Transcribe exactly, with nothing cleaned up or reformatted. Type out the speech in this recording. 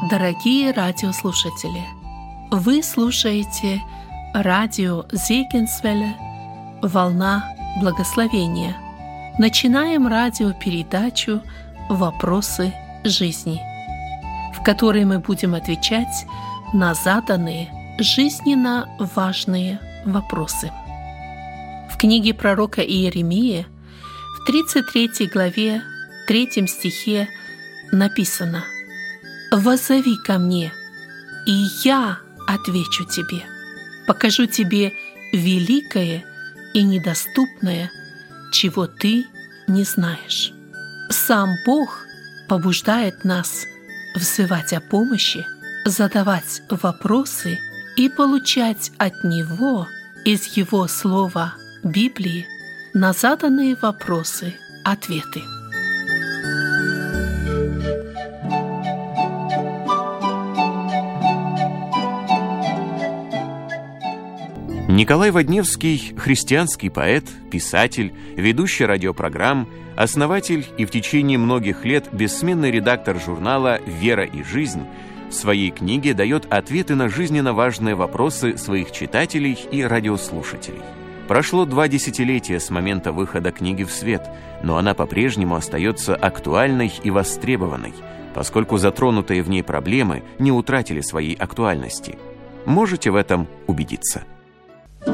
Дорогие радиослушатели, вы слушаете радио Зегенсвелле «Волна благословения». Начинаем радиопередачу «Вопросы жизни», в которой мы будем отвечать на заданные жизненно важные вопросы. В книге пророка Иеремии в тридцать третьей главе, третьем стихе написано: «Воззови ко мне, и я отвечу тебе, покажу тебе великое и недоступное, чего ты не знаешь». Сам Бог побуждает нас взывать о помощи, задавать вопросы и получать от Него из Его Слова Библии на заданные вопросы ответы. Николай Водневский – христианский поэт, писатель, ведущий радиопрограмм, основатель и в течение многих лет бессменный редактор журнала «Вера и жизнь», в своей книге дает ответы на жизненно важные вопросы своих читателей и радиослушателей. Прошло два десятилетия с момента выхода книги в свет, но она по-прежнему остается актуальной и востребованной, поскольку затронутые в ней проблемы не утратили своей актуальности. Можете в этом убедиться.